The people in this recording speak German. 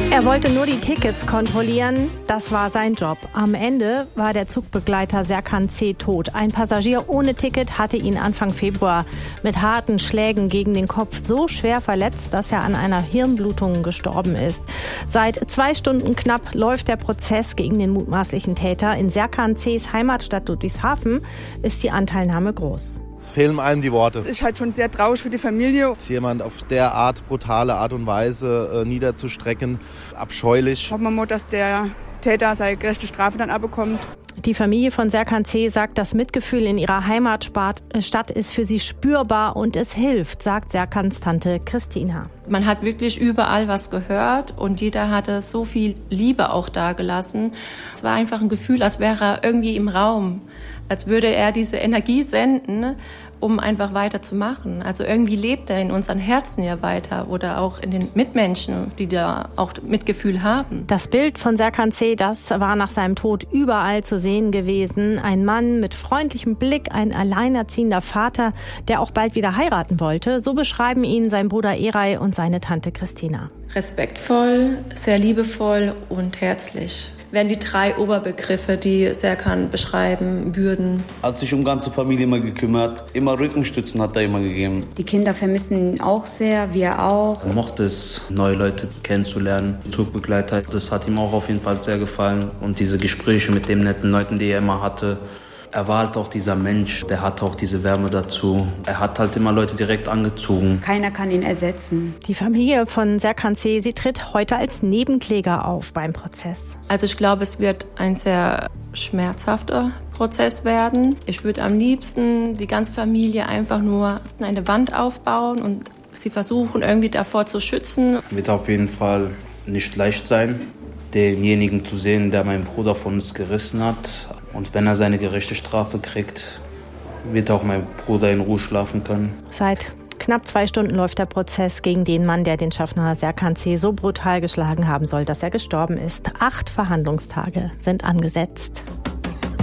Er wollte nur die Tickets kontrollieren, das war sein Job. Am Ende war der Zugbegleiter Serkan C. tot. Ein Passagier ohne Ticket hatte ihn Anfang Februar mit harten Schlägen gegen den Kopf so schwer verletzt, dass er an einer Hirnblutung gestorben ist. Seit 2 Stunden knapp läuft der Prozess gegen den mutmaßlichen Täter. In Serkan C.'s Heimatstadt Ludwigshafen ist die Anteilnahme groß. Es fehlen einem die Worte. Es ist halt schon sehr traurig für die Familie. Jemand auf der Art, brutale Art und Weise niederzustrecken, abscheulich. Hoffen wir mal, dass der Täter seine gerechte Strafe dann abbekommt. Die Familie von Serkan C. sagt, das Mitgefühl in ihrer Heimatstadt ist für sie spürbar und es hilft, sagt Serkans Tante Christina. Man hat wirklich überall was gehört und jeder hatte so viel Liebe auch dagelassen. Es war einfach ein Gefühl, als wäre er irgendwie im Raum, als würde er diese Energie senden, um einfach weiterzumachen. Also irgendwie lebt er in unseren Herzen ja weiter oder auch in den Mitmenschen, die da auch Mitgefühl haben. Das Bild von Serkan C., das war nach seinem Tod überall zu sehen gewesen. Ein Mann mit freundlichem Blick, ein alleinerziehender Vater, der auch bald wieder heiraten wollte. So beschreiben ihn sein Bruder Eray und seine Tante Christina. Respektvoll, sehr liebevoll und herzlich. Wären die 3 Oberbegriffe, die Serkan beschreiben würden. Hat sich um ganze Familie immer gekümmert. Immer Rückenstützen hat er immer gegeben. Die Kinder vermissen ihn auch sehr, wir auch. Er mochte es, neue Leute kennenzulernen. Zugbegleiter, das hat ihm auch auf jeden Fall sehr gefallen. Und diese Gespräche mit den netten Leuten, die er immer hatte. Er war halt auch dieser Mensch, der hatte auch diese Wärme dazu. Er hat halt immer Leute direkt angezogen. Keiner kann ihn ersetzen. Die Familie von Serkan C., sie tritt heute als Nebenkläger auf beim Prozess. Also ich glaube, es wird ein sehr schmerzhafter Prozess werden. Ich würde am liebsten die ganze Familie einfach nur eine Wand aufbauen und sie versuchen irgendwie davor zu schützen. Wird auf jeden Fall nicht leicht sein, denjenigen zu sehen, der meinen Bruder von uns gerissen hat. Und wenn er seine gerechte Strafe kriegt, wird auch mein Bruder in Ruhe schlafen können. Seit knapp 2 Stunden läuft der Prozess gegen den Mann, der den Schaffner Serkan C. so brutal geschlagen haben soll, dass er gestorben ist. 8 Verhandlungstage sind angesetzt.